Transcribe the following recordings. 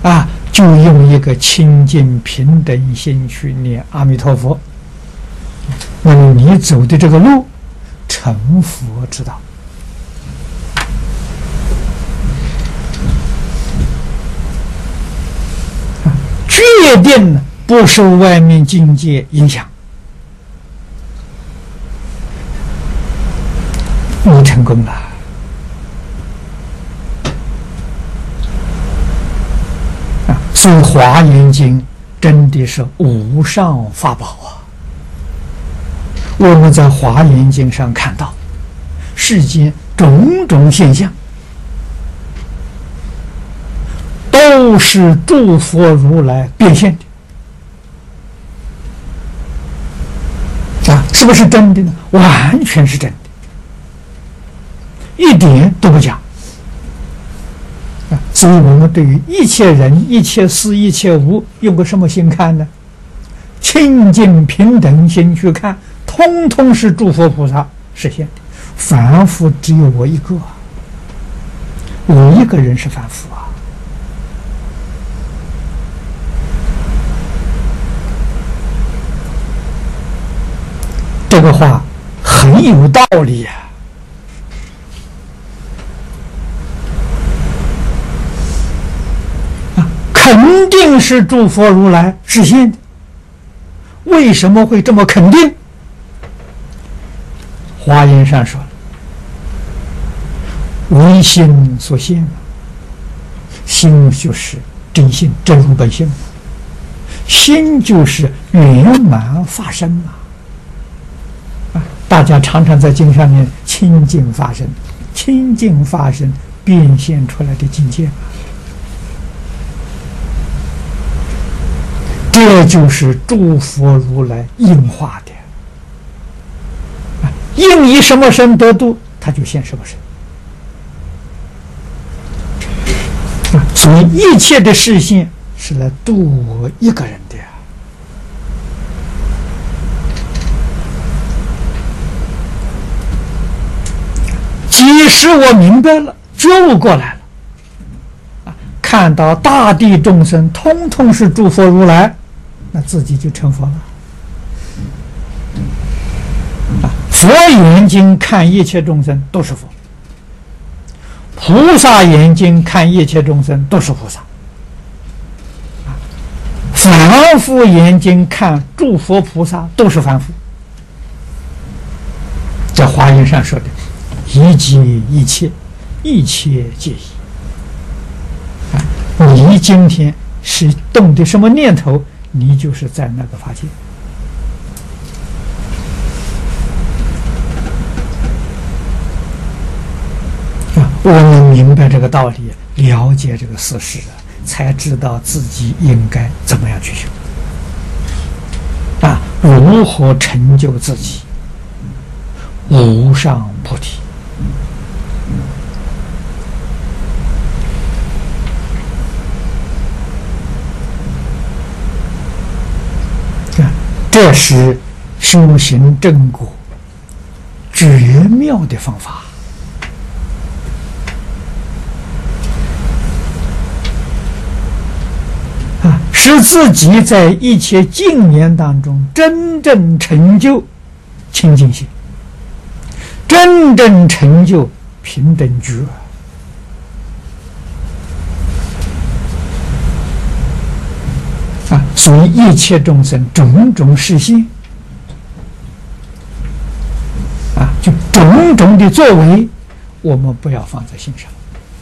就用一个清净平等心去念阿弥陀佛，那么你走的这个路成佛之道。决定不受外面境界影响，你成功了。所以《华严经》真的是无上法宝啊！我们在《华严经》上看到世间种种现象，都是诸佛如来变现的是不是真的呢？完全是真的，一点都不假。所以我们对于一切人、一切事、一切物，用个什么心看呢？清净平等心去看，通通是诸佛菩萨实现的，凡夫只有我一个，我一个人是凡夫啊。这个话很有道理呀。肯定是诸佛如来实现的。为什么会这么肯定？华严上说了，唯心所现，心就是真心，真如本性，心就是圆满法身嘛。大家常常在经上面清净法身，清净法身变现出来的境界，这就是诸佛如来应化的。应以什么身得度，他就现什么身。所以一切的示现是来度我一个人的呀。即使我明白了，觉悟过来了，看到大地众生通通是诸佛如来，那自己就成佛了。佛眼睛看一切众生都是佛，菩萨眼睛看一切众生都是菩萨，凡夫眼睛看诸佛菩萨都是凡夫。在华严上说的一即一切，一切皆一。你今天是动的什么念头，你就是在那个法界。我们明白这个道理，了解这个事实，才知道自己应该怎么样去修，如何成就自己无上菩提。这是修行正果绝妙的方法。使自己在一切境缘当中真正成就清净心，真正成就平等觉。所以一切众生种种示现，就种种的作为，我们不要放在心上。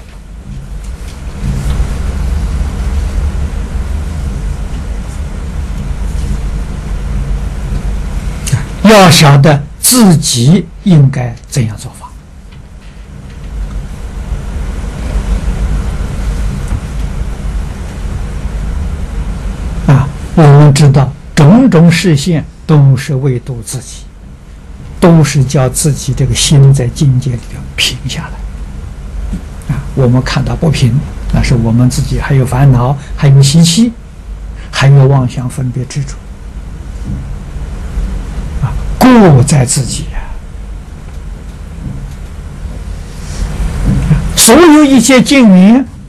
要晓得自己应该怎样做法。我们知道种种示现都是为度自己，都是叫自己这个心在境界里头平下来。我们看到不平，那是我们自己还有烦恼，还有习气，还有妄想分别执着。过在自己所有一切境缘